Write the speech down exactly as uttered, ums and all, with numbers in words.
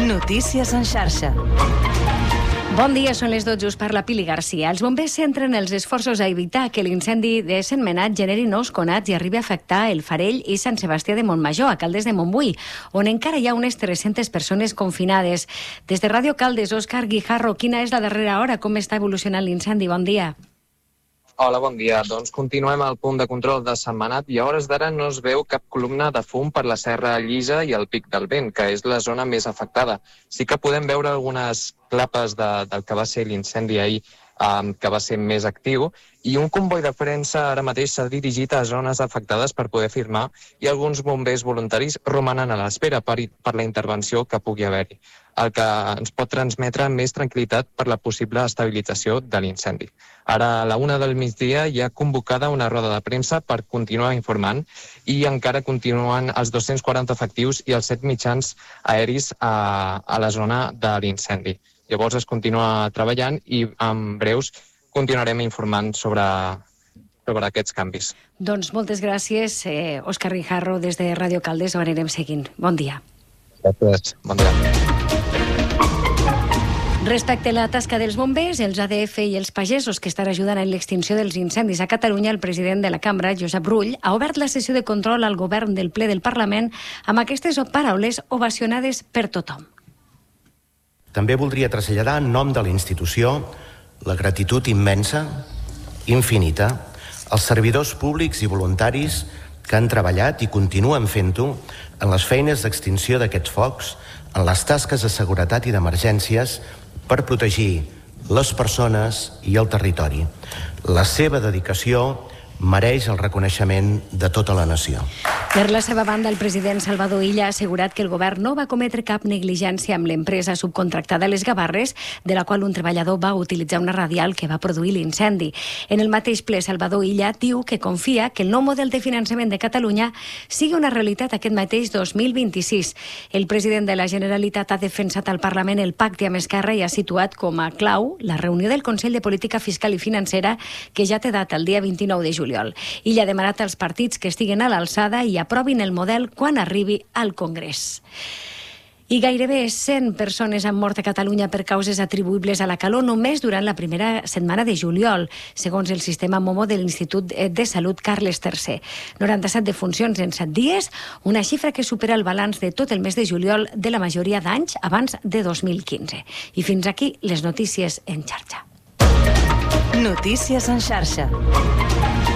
Notícies en xarxa. Bon dia, són les dotze, us parla Pili Garcia. Els bombers centren els esforços a evitar que l'incendi de Sentmenat generi nous conats i arribi a afectar el Farell i Sant Sebastià de Montmajor, a Caldes de Montbui, on encara hi ha unes tres-centes persones confinades. Des de Ràdio Caldes, Òscar Guijarro, quina és la darrera hora? Com està evolucionant l'incendi? Bon dia. Hola, bon dia. Doncs continuem al punt de control de Sentmenat i a hores d'ara no es veu cap columna de fum per la Serra Llisa i el Pic del Vent, que és la zona més afectada. Sí que podem veure algunes clapes de, del que va ser l'incendi ahir, um, que va ser més actiu, i un comboi de premsa ara mateix s'ha dirigit a zones afectades per poder firmar i alguns bombers voluntaris romanen a l'espera per, per la intervenció que pugui haver-hi, el que ens pot transmetre més tranquil·litat per la possible estabilització de l'incendi. Ara, a la una del migdia, hi ha convocada una roda de premsa per continuar informant i encara continuen els dos-cents quaranta efectius i els set mitjans aeris a, a la zona de l'incendi. Llavors es continua treballant i en breus continuarem informant sobre, sobre aquests canvis. Doncs moltes gràcies, eh, Òscar Guijarro, des de Ràdio Caldes, ho anirem seguint. Bon dia. Gràcies. Bon dia. Respecte a la tasca dels bombers, els A D F i els pagesos que estan ajudant en l'extinció dels incendis a Catalunya, el president de la Cambra, Josep Rull, ha obert la sessió de control al govern del ple del Parlament amb aquestes paraules ovacionades per tothom. També voldria traslladar en nom de la institució la gratitud immensa, infinita, als servidors públics i voluntaris que han treballat i continuen fent-ho en les feines d'extinció d'aquests focs, en les tasques de seguretat i d'emergències per protegir les persones i el territori. La seva dedicació mereix el reconeixement de tota la nació. Per la seva banda, el president Salvador Illa ha assegurat que el govern no va cometre cap negligència amb l'empresa subcontractada a les Gavarres, de la qual un treballador va utilitzar una radial que va produir l'incendi. En el mateix ple, Salvador Illa diu que confia que el nou model de finançament de Catalunya sigui una realitat aquest mateix dos mil vint-i-sis. El president de la Generalitat ha defensat al Parlament el pacte amb Esquerra i ha situat com a clau la reunió del Consell de Política Fiscal i Financera, que ja té data el dia vint-i-nou de juliol. Illa ha demanat als partits que estiguen a l'alçada i aprovin el model quan arribi al Congrés. I gairebé cent persones han mort a Catalunya per causes atribuïbles a la calor només durant la primera setmana de juliol, segons el sistema Momo de l'Institut de Salut Carles tercer. noranta-set defuncions en set dies, una xifra que supera el balanç de tot el mes de juliol de la majoria d'anys abans de dos mil quinze. I fins aquí les notícies en xarxa. Notícies en xarxa.